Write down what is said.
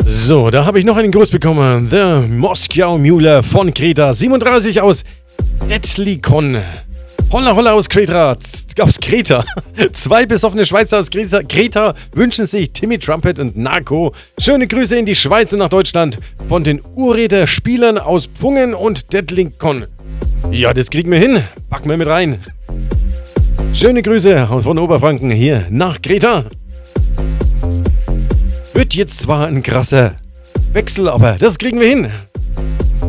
So, da habe ich noch einen Gruß bekommen. The Moskau Mule von Kreta. 37 aus Detlikon. Holla holla aus Kreta. 2 besoffene Schweizer aus Kreta wünschen sich Timmy Trumpet und Narco. Schöne Grüße in die Schweiz und nach Deutschland von den Urräder-Spielern aus Pfungen und Detlikon. Ja, das kriegen wir hin. Packen wir mit rein. Schöne Grüße von Oberfranken hier nach Kreta. Wird jetzt zwar ein krasser Wechsel, aber das kriegen wir hin.